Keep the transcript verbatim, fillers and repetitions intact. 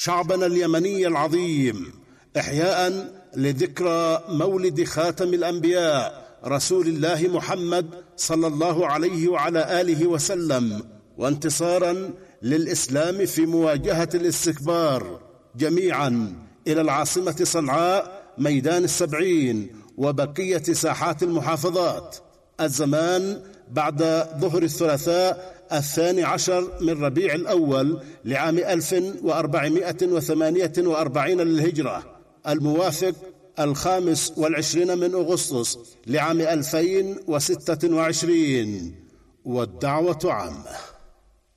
شعبنا اليمني العظيم، إحياء لذكرى مولد خاتم الأنبياء رسول الله محمد صلى الله عليه وعلى آله وسلم، وانتصارا للإسلام في مواجهة الاستكبار، جميعا إلى العاصمة صنعاء ميدان السبعين وبقية ساحات المحافظات. الزمان بعد ظهر الثلاثاء الثاني عشر من ربيع الأول لعام ألف وأربعمائة وثمانية وأربعين للهجرة، الموافق الخامس والعشرين من أغسطس لعام ألفين وستة وعشرين، والدعوة عامة.